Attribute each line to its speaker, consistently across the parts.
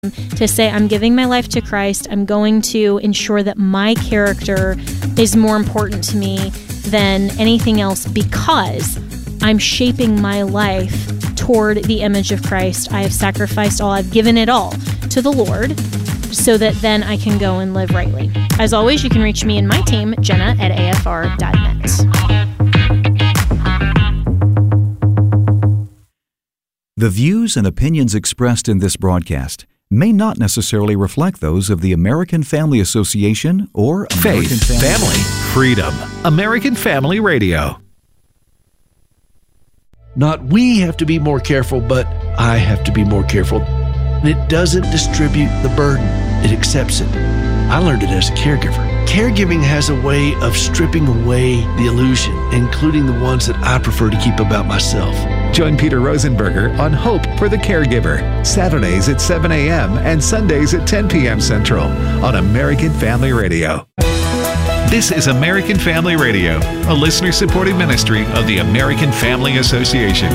Speaker 1: to say, I'm giving my life to Christ. I'm going to ensure that my character is more important to me than anything else because I'm shaping my life toward the image of Christ. I have sacrificed all. I've given it all to the Lord so that then I can go and live rightly. As always, you can reach me and my team, jenna@afr.net.
Speaker 2: The views and opinions expressed in this broadcast may not necessarily reflect those of the American Family Association or American
Speaker 3: Faith, family, freedom. American Family Radio.
Speaker 4: Not we have to be more careful, but I have to be more careful. It doesn't distribute the burden. It accepts it. I learned it as a caregiver. Caregiving has a way of stripping away the illusion, including the ones that I prefer to keep about myself.
Speaker 3: Join Peter Rosenberger on Hope for the Caregiver, Saturdays at 7 a.m. and Sundays at 10 p.m. Central on American Family Radio. This is American Family Radio, a listener-supported ministry of the American Family Association.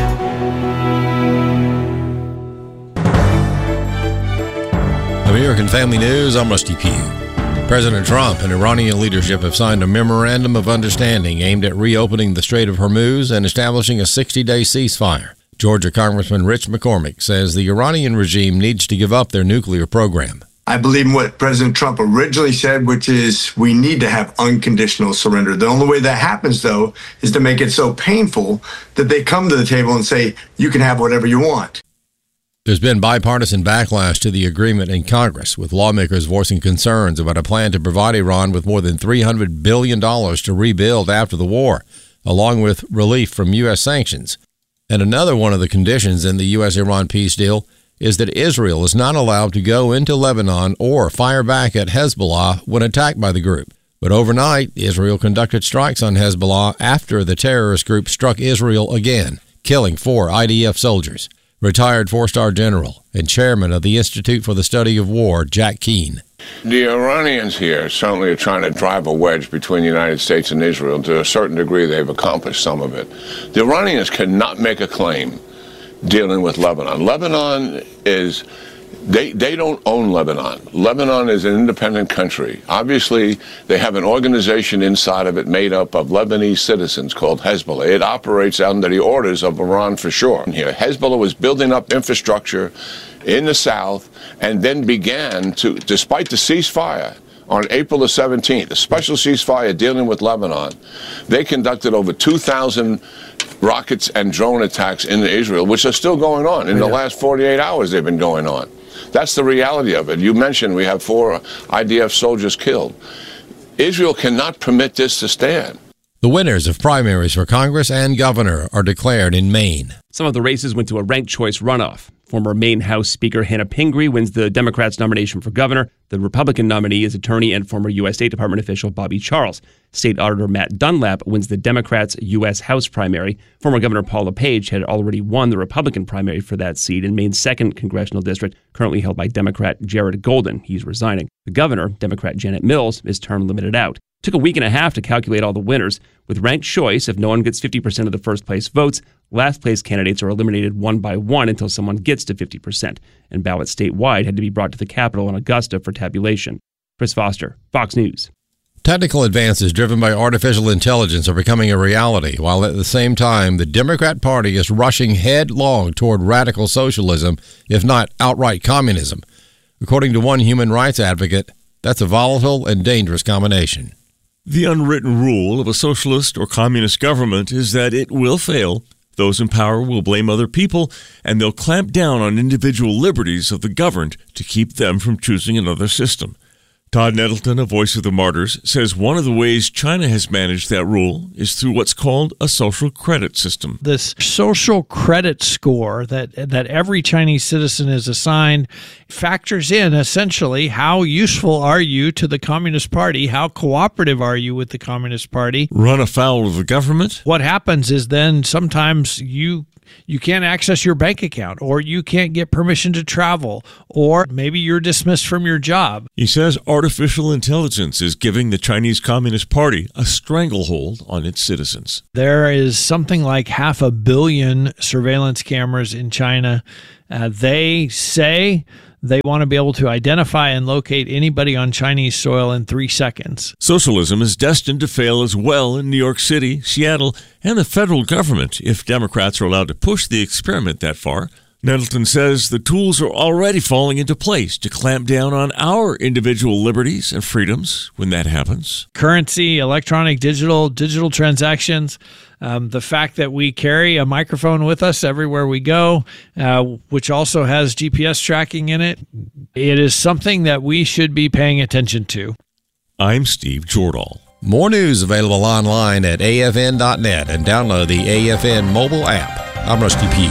Speaker 5: American Family News, I'm Rusty Pugh. President Trump and Iranian leadership have signed a memorandum of understanding aimed at reopening the Strait of Hormuz and establishing a 60-day ceasefire. Georgia Congressman Rich McCormick says the Iranian regime needs to give up their nuclear program.
Speaker 6: I believe in what President Trump originally said, which is we need to have unconditional surrender. The only way that happens, though, is to make it so painful that they come to the table and say, you can have whatever you want.
Speaker 5: There's been bipartisan backlash to the agreement in Congress, with lawmakers voicing concerns about a plan to provide Iran with more than $300 billion to rebuild after the war, along with relief from U.S. sanctions. And another one of the conditions in the U.S.-Iran peace deal is that Israel is not allowed to go into Lebanon or fire back at Hezbollah when attacked by the group. But overnight, Israel conducted strikes on Hezbollah after the terrorist group struck Israel again, killing 4 IDF soldiers. Retired 4-star general and chairman of the Institute for the Study of War, Jack Keane.
Speaker 7: The Iranians here certainly are trying to drive a wedge between the United States and Israel. To a certain degree, they've accomplished some of it. The Iranians cannot make a claim dealing with Lebanon. Lebanon is... They don't own Lebanon. Lebanon is an independent country. Obviously, they have an organization inside of it made up of Lebanese citizens called Hezbollah. It operates under the orders of Iran for sure. Here, Hezbollah was building up infrastructure in the south and then began to, despite the ceasefire, on April the 17th, a special ceasefire dealing with Lebanon, they conducted over 2,000 rockets and drone attacks into Israel, which are still going on. In the last 48 hours, they've been going on. That's the reality of it. You mentioned we have 4 IDF soldiers killed. Israel cannot permit this to stand.
Speaker 5: The winners of primaries for Congress and governor are declared in Maine.
Speaker 8: Some of the races went to a ranked choice runoff. Former Maine House Speaker Hannah Pingree wins the Democrats' nomination for governor. The Republican nominee is attorney and former U.S. State Department official Bobby Charles. State Auditor Matt Dunlap wins the Democrats' U.S. House primary. Former Governor Paul LePage had already won the Republican primary for that seat in Maine's 2nd congressional district, currently held by Democrat Jared Golden. He's resigning. The governor, Democrat Janet Mills, is term limited out. Took a week and a half to calculate all the winners. With ranked choice, if no one gets 50% of the first place votes, last place candidates are eliminated one by one until someone gets to 50%. And ballots statewide had to be brought to the Capitol in Augusta for tabulation. Chris Foster, Fox News.
Speaker 5: Technical advances driven by artificial intelligence are becoming a reality, while at the same time, the Democrat Party is rushing headlong toward radical socialism, if not outright communism. According to one human rights advocate, that's a volatile and dangerous combination.
Speaker 9: The unwritten rule of a socialist or communist government is that it will fail. Those in power will blame other people, and they'll clamp down on individual liberties of the governed to keep them from choosing another system. Todd Nettleton, a voice of the martyrs, says one of the ways China has managed that rule is through what's called a social credit system.
Speaker 10: This social credit score that every Chinese citizen is assigned factors in essentially how useful are you to the Communist Party, how cooperative are you with the Communist Party.
Speaker 9: Run afoul of the government.
Speaker 10: What happens is then sometimes you can't access your bank account, or you can't get permission to travel, or maybe you're dismissed from your job.
Speaker 9: He says artificial intelligence is giving the Chinese Communist Party a stranglehold on its citizens.
Speaker 10: There is something like 500 million surveillance cameras in China. They say They want to be able to identify and locate anybody on Chinese soil in 3 seconds.
Speaker 9: Socialism is destined to fail as well in New York City, Seattle, and the federal government if Democrats are allowed to push the experiment that far. Nettleton says the tools are already falling into place to clamp down on our individual liberties and freedoms when that happens.
Speaker 10: Currency, electronic, digital transactions, the fact that we carry a microphone with us everywhere we go, which also has GPS tracking in it. It is something that we should be paying attention to.
Speaker 9: I'm Steve Jordahl.
Speaker 5: More news available online at afn.net and download the AFN mobile app. I'm Rusty Pugh.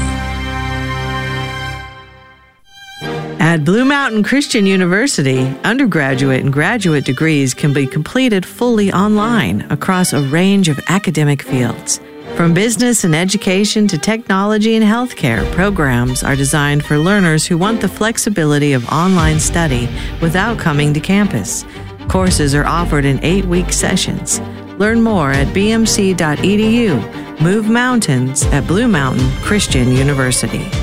Speaker 11: At Blue Mountain Christian University, undergraduate and graduate degrees can be completed fully online across a range of academic fields. From business and education to technology and healthcare, programs are designed for learners who want the flexibility of online study without coming to campus. Courses are offered in 8-week sessions. Learn more at bmc.edu. Move mountains at Blue Mountain Christian University.